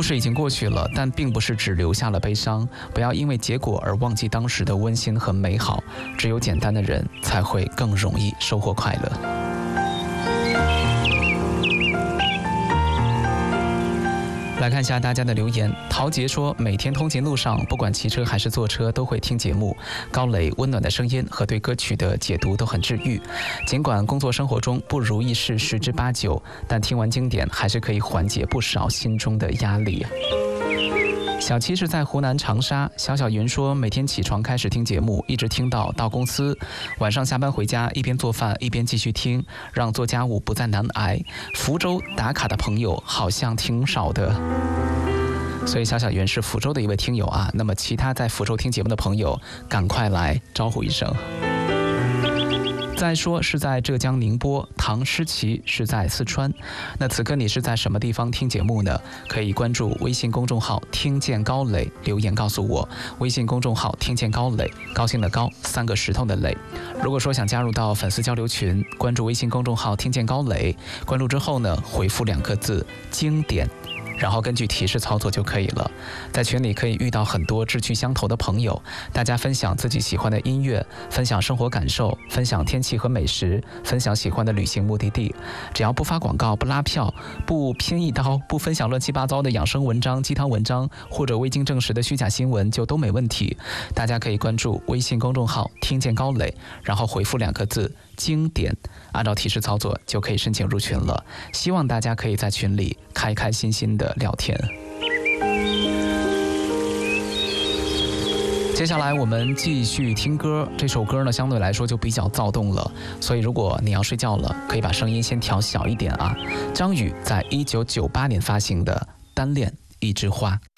事已经过去了，但并不是只留下了悲伤。不要因为结果而忘记当时的温馨和美好。只有简单的人才会更容易收获快乐。来看一下大家的留言。陶杰说，每天通勤路上，不管骑车还是坐车，都会听节目。高磊温暖的声音和对歌曲的解读都很治愈。尽管工作生活中不如意事十之八九，但听完经典还是可以缓解不少心中的压力。小七是在湖南长沙。小云说，每天起床开始听节目，一直听到公司，晚上下班回家，一边做饭一边继续听，让做家务不再难挨。福州打卡的朋友好像挺少的，所以小云是福州的一位听友啊。那么其他在福州听节目的朋友，赶快来招呼一声。再说是在浙江宁波，唐诗琪是在四川。那此刻你是在什么地方听节目呢？可以关注微信公众号听见高磊，留言告诉我。微信公众号听见高磊，高兴的高，三个石头的磊。如果说想加入到粉丝交流群，关注微信公众号听见高磊，关注之后呢，回复2个字经典，然后根据提示操作就可以了。在群里可以遇到很多志趣相投的朋友，大家分享自己喜欢的音乐，分享生活感受，分享天气和美食，分享喜欢的旅行目的地。只要不发广告，不拉票，不偏一刀，不分享乱七八糟的养生文章、鸡汤文章或者未经证实的虚假新闻，就都没问题。大家可以关注微信公众号听见高磊，然后回复2个字经典，按照提示操作就可以申请入群了。希望大家可以在群里开开心心的聊天。接下来我们继续听歌，这首歌呢相对来说就比较躁动了，所以如果你要睡觉了，可以把声音先调小一点啊。张宇在1998年发行的《单恋一枝花》。